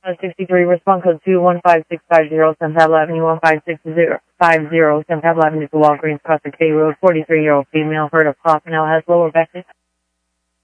63, respond code 215-650, San Pablo Avenue, 15650, San Pablo Avenue to Walgreens, Costa K Road, 43-year-old female, heard of cough, now has lower back.